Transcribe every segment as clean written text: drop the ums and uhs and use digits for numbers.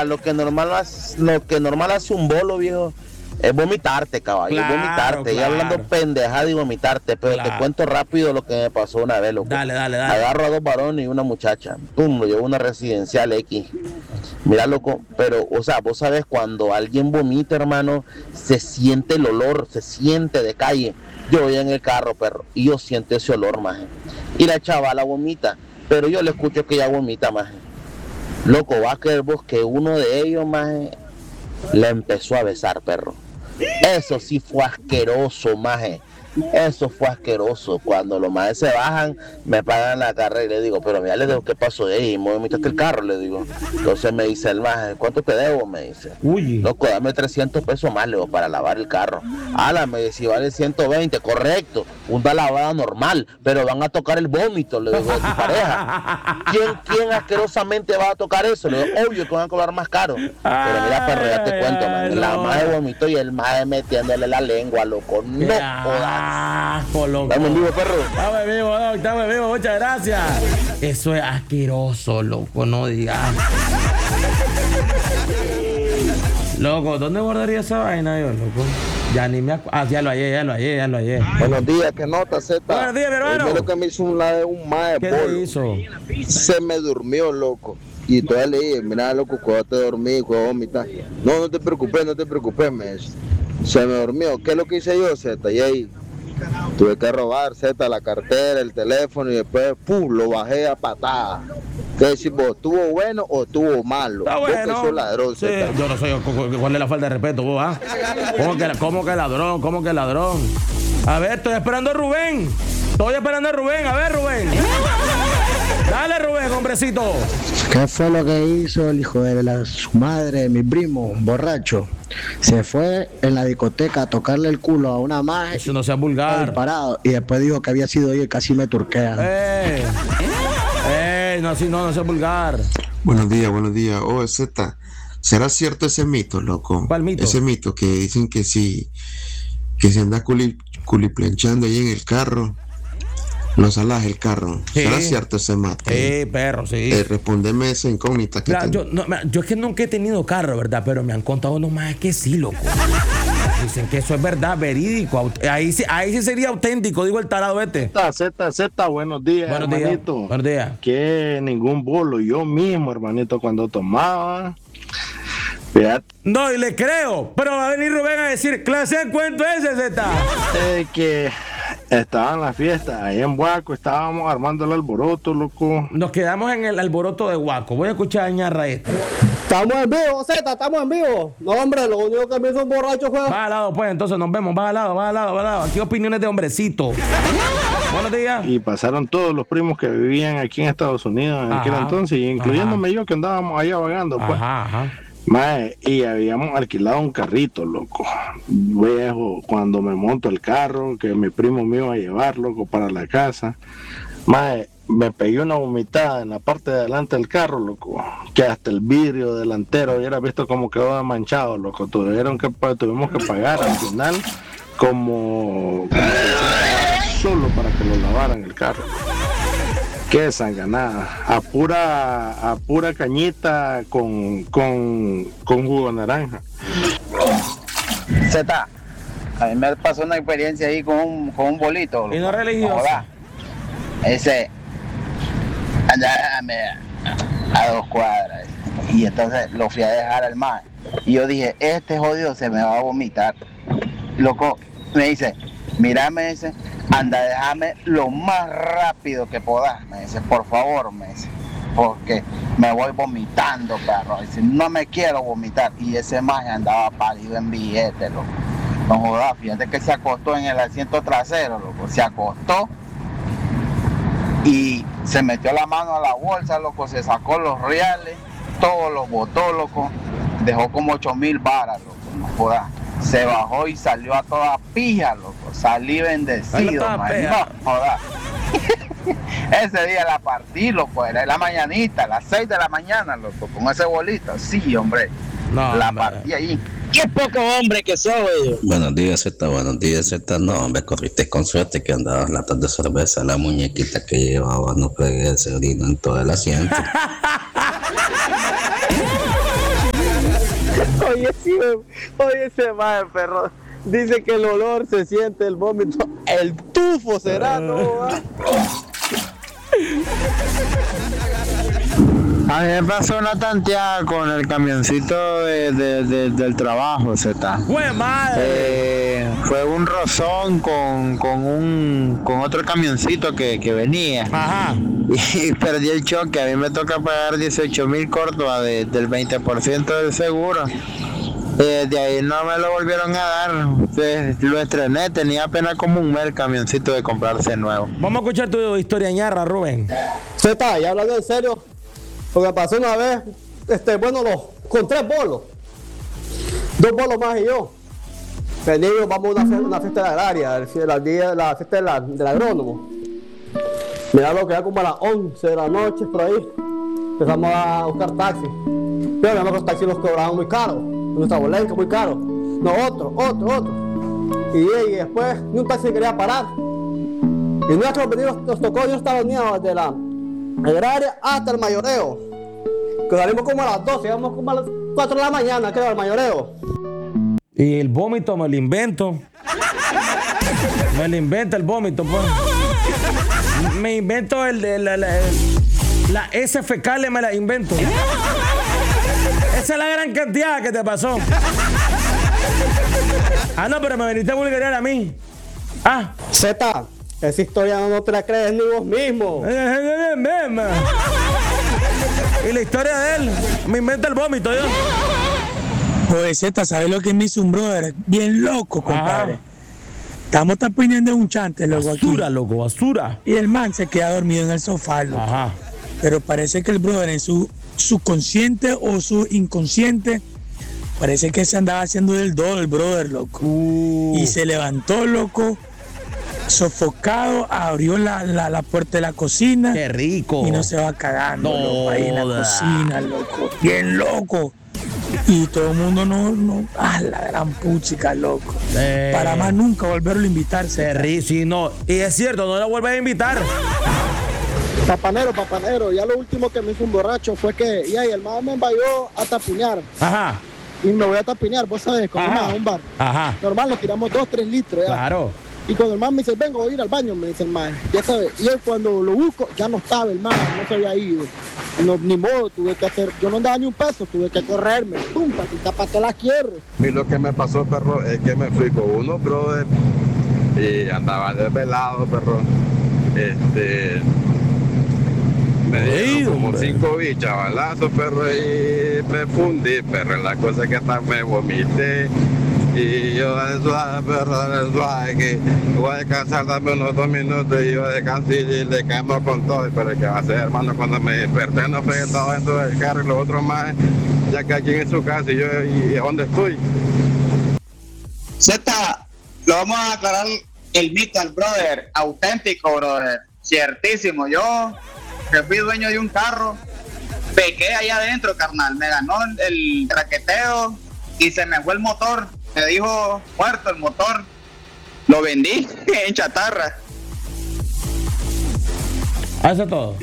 mira, lo que normal hace un bolo, viejo, es vomitarte, caballo, Claro, es vomitarte. Y claro. hablando pendejada y vomitarte, pero Claro. te cuento rápido lo que me pasó una vez, loco. Dale. Agarro a 2 varones y una muchacha, pum, lo llevo a una residencial X. Mira, loco, pero, o sea, vos sabes, cuando alguien vomita, hermano, se siente el olor, se siente de calle. Yo voy en el carro, perro, y yo siento ese olor, maje. Y la chavala vomita, pero yo le escucho que ella vomita, maje. Loco, va a creer vos que uno de ellos, maje, la empezó a besar, perro. Eso sí fue asqueroso, maje. Eso fue asqueroso. Cuando los majes se bajan, me pagan la carrera y le digo, pero mira, le digo, ¿qué pasó de ahí? ¿Movimentaste el carro? Le digo. Entonces me dice el maje, ¿cuánto te debo? Me dice. Uy. Loco, dame 300 pesos más, le digo, para lavar el carro. Ala, me dice, si vale 120, correcto. Una lavada normal, pero van a tocar el vómito, le digo, de tu pareja. ¿Quién asquerosamente va a tocar eso? Le digo, obvio que van a cobrar más caro. Pero mira, perro, ya te cuento, man. La maje vomitó y el maje metiéndole la lengua, loco. No jodas. Loco. Estamos en vivo, perro. Estamos en vivo, muchas gracias. Eso es asqueroso, loco, no digas. Loco, ¿dónde guardaría esa vaina yo, loco? Ya ni me acuerdo. Ah, ya lo hallé. Buenos días, ¿qué nota, Z? Buenos días, mi hermano. Primero que me hizo un mae ¿Qué bolo. le hizo? Se me durmió, loco. Y todavía le dije, mira, loco, cuando te dormí, cuando vomitas. No te preocupes, me dice. Se me durmió. ¿Qué es lo que hice yo, Z? Y ahí tuve que robar, Z, la cartera, el teléfono y después, ¡pum!, lo bajé a patada. ¿Qué decís vos? ¿Estuvo bueno o estuvo malo? Está Vos que bueno. sos ladrón, Sí, Z. yo no soy. ¿Cuál es la falta de respeto, vos, ah? ¿Cómo que ladrón? A ver, estoy esperando a Rubén. A ver, Rubén. Dale, Rubén, hombrecito. ¿Qué fue lo que hizo el hijo de su madre, mi primo, borracho? Se fue en la discoteca a tocarle el culo a una maje. Eso no sea vulgar. Parado, y después dijo que había sido ella y casi me turquea. No sea vulgar. Buenos días. Oh, Z, ¿será cierto ese mito, loco? ¿Cuál mito? Ese mito que dicen que si anda culiplanchando ahí en el carro, no salas el carro. Sí. ¿Será cierto ese mito? Perro, sí. Respondeme esa incógnita que Claro, tengo. yo es que nunca he tenido carro, ¿verdad? Pero me han contado nomás que sí, loco. Dicen que eso es verdad, verídico. Ahí sí sería auténtico, digo el tarado este. Z, buenos días, hermanito. Buenos días. Que ningún bolo, yo mismo, hermanito, cuando tomaba. Fíjate. No, y le creo, pero va a venir Rubén a decir, clase en cuento ese, Z. Que estaba en la fiesta, ahí en Huaco, estábamos armando el alboroto, loco. Nos quedamos en el alboroto de Huaco. Voy a escuchar a Ñarra esto. Estamos en vivo, Z, estamos en vivo. No, hombre, lo único que me hizo un borracho fue... Va al lado, pues, entonces nos vemos. Va al lado. Aquí opiniones de hombrecito. Buenos días. Y pasaron todos los primos que vivían aquí en Estados Unidos en aquel entonces, incluyéndome yo que andábamos allá vagando, pues. Mae, y habíamos alquilado un carrito, loco, viejo. Cuando me monto el carro, que mi primo me iba a llevar, loco, para la casa, mae, me pegué una vomitada en la parte de adelante del carro, loco, que hasta el vidrio delantero hubiera visto como quedó manchado, loco. Tuvimos que pagar al final como solo para que lo lavaran el carro. Qué sanganada, a pura cañita con jugo de naranja. Z, a mí me pasó una experiencia ahí con un bolito. Y no religioso. Ese, déjame a 2 cuadras. Y entonces lo fui a dejar al mar. Y yo dije, este jodido se me va a vomitar. Loco, me dice, mira, me dice, anda, déjame lo más rápido que puedas, me dice, por favor, me dice, porque me voy vomitando, perro. Dice, no me quiero vomitar. Y ese maje andaba pálido en billetes, loco. No jodas, fíjate que se acostó en el asiento trasero, loco. Se acostó y se metió la mano a la bolsa, loco, se sacó los reales, todos los botó, loco. Dejó como 8,000 varas, loco, no jodas. Se bajó y salió a toda pija, loco. Salí bendecido, man. No, joda. Ese día la partí, loco. Era en la mañanita, a las 6 de la mañana, loco. Con ese bolito. Sí, hombre. No, la partí ahí. ¡Qué poco hombre que soy! Buenos días, Z. No, hombre, corriste con suerte que andabas latas de cerveza. La muñequita que llevaba no pegué ese orino en todo el asiento. Oye, ese mae, perro. Dice que el olor se siente, el vómito. El tufo será, ¿no? A mí me pasó una tanteada con el camioncito del trabajo, Z. ¡Fue madre! Fue un rozón con otro camioncito que venía. Ajá. Y perdí el choque. A mí me toca pagar 18,000 Córdoba del 20% del seguro. De ahí no me lo volvieron a dar. Lo estrené, tenía apenas como un mes el camioncito de comprarse nuevo. Vamos a escuchar tu historia ñarra, Rubén. Z, ya hablando en serio, porque pasó una vez, con 3 bolos. 2 bolos más y yo. Venimos, vamos a una fiesta agraria, la fiesta del agrónomo. Mira lo que era como a las 11 de la noche, por ahí. Empezamos a buscar taxi. Pero además los taxis los cobraban muy caros. Nuestra bolenca muy caro. No, otro. Y después ni un taxi quería parar. Y nuestros venidos nos tocó, yo estaba venido desde la agraria hasta el mayoreo. Que salimos como a las 12, íbamos como a las 4 de la mañana, creo, al mayoreo. Y el vómito me lo invento. Me lo inventa el vómito, pues. Me invento la S fecal, me la invento. Esa es la gran cantidad que te pasó. Ah, no, pero me veniste a vulgarizar a mí. Ah. Z, esa historia no te la crees ni vos mismo. Y la historia de él, me inventa el vómito, yo. Joder, Z, ¿sabes lo que me hizo un brother? Bien loco, compadre. Estamos tapineando un chante, loco. Basura, aquí. Loco, basura. Y el man se queda dormido en el sofá, loco. Ajá. Pero parece que el brother en su subconsciente o su inconsciente, parece que se andaba haciendo del todo el brother, loco. Y se levantó, loco, sofocado, abrió la puerta de la cocina. ¡Qué rico! Y no se va cagando, loco, ahí en la cocina, loco. Bien loco. Y todo el mundo la gran puchica, loco. Para más nunca volverlo a invitarse. Sí, no. Y es cierto, no lo vuelves a invitar. Papanero, ya lo último que me hizo un borracho fue que el man me envió a tapinear. Ajá. Y me voy a tapinear, vos sabés, con el man a un bar. Ajá. Normal, le tiramos 2-3 litros. Ya. Claro. Y cuando el man me dice, vengo a ir al baño, me dice el man, ya sabes. Y él cuando lo busco, ya no estaba el man, no se había ido. No, ni modo, tuve que hacer, yo no andaba ni un peso, tuve que correrme, pum, para que la quiero. Y lo que me pasó, perro, es que me fui con uno, brother, y andaba desvelado, perro. Me dieron como 5 bichabalazos, perro, y me fundí, perro. La cosa es que hasta me vomité. Y yo suave, que voy a descansar, dame unos 2 minutos y yo descansé y le caemos con todo. Pero ¿qué va a hacer, hermano? Cuando me desperté no fue todo dentro del carro y los otros más, ya que aquí en su casa y yo, ¿y dónde estoy? Z, lo vamos a aclarar el mito al brother, auténtico brother, ciertísimo. Yo, que fui dueño de un carro, pequé allá adentro, carnal, me ganó el traqueteo y se me fue el motor. Me dijo muerto el motor, lo vendí en chatarra. Eso todo.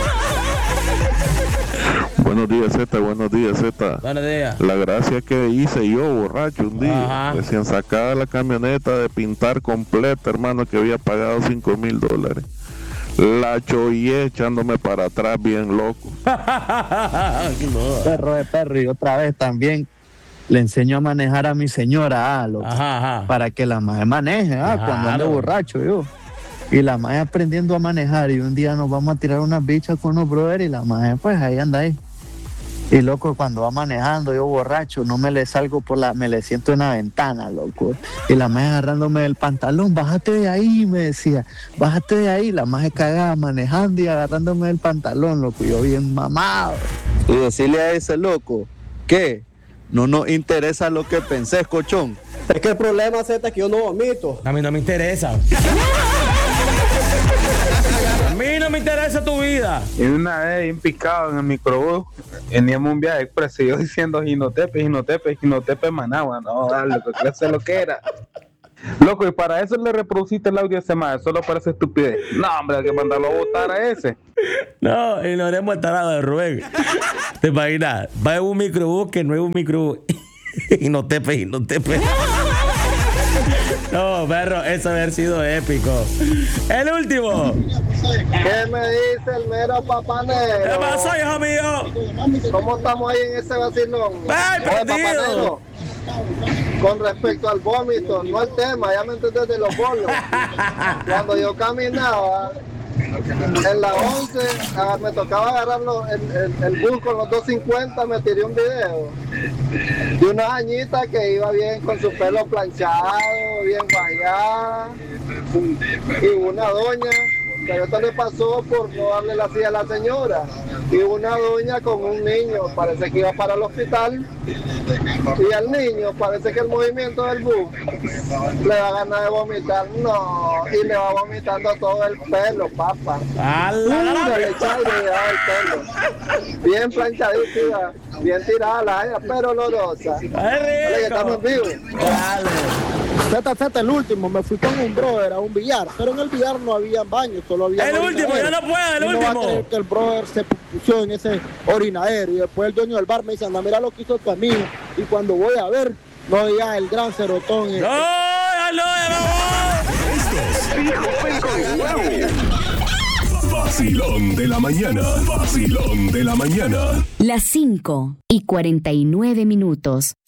Buenos días, Z, buenos días, Z. Buenos días. La gracia que hice yo, borracho, un día, recién sacada la camioneta de pintar completa, hermano, que había pagado $5,000. La choyé echándome para atrás bien loco. Perro de perro, y otra vez también le enseño a manejar a mi señora, loco, para que la mae maneje, cuando ande borracho yo. Y la mae aprendiendo a manejar, y un día nos vamos a tirar unas bichas con los brothers y la mae pues ahí anda ahí. Y loco, cuando va manejando yo borracho, no me le salgo me le siento en la ventana, loco. Y la mae agarrándome del pantalón, bájate de ahí, me decía, bájate de ahí. La mae cagada manejando y agarrándome del pantalón, loco, yo bien mamado. Y decirle a ese loco, ¿qué? No nos interesa lo que pensés, cochón. Es que el problema, Z, es que yo no vomito. A mí no me interesa. A mí no me interesa tu vida. Y una vez, bien picado en el microbús, veníamos un viaje express y yo diciendo Jinotepe, Managua. No, dale, que clase lo que era. Loco, y para eso le reproduciste el audio a ese mae, solo para esa estupidez. No, hombre, hay que mandarlo a votar a ese. No, ignoremos el tarado de Rubén. ¿Te imaginas? Va en un microbús que no es un microbús. Hinotepe. No, perro, eso debe haber sido épico. El último. ¿Qué me dice el mero papanero? ¿Qué pasó, hijo mío? ¿Cómo estamos ahí en ese vacilón? ¡Ay, perdido! Con respecto al vómito, no el tema, ya me entendés de los bolos. Cuando yo caminaba en la 11, me tocaba agarrar el bus con los 250, me tiré un video de una añita que iba bien con su pelo planchado, bien guayada, y una doña que esto le pasó por no darle la silla a la señora, y una doña con un niño, parece que iba para el hospital, y al niño parece que el movimiento del bus le da ganas de vomitar, y le va vomitando todo el pelo, papá. Le echa y le da el pelo. Bien planchadita, bien tirada la haya, pero olorosa. Dale, que estamos vivos. Z, el último, me fui con un brother a un billar, pero en el billar no había baño, solo había el último, ya no puedo, el último. No va a creer que el brother se puso en ese orinadero y después el dueño del bar me dice, anda, mira lo que hizo tu amigo, y cuando voy a ver, no veía el gran cerotón. Vacilón de la mañana. Las 5:49.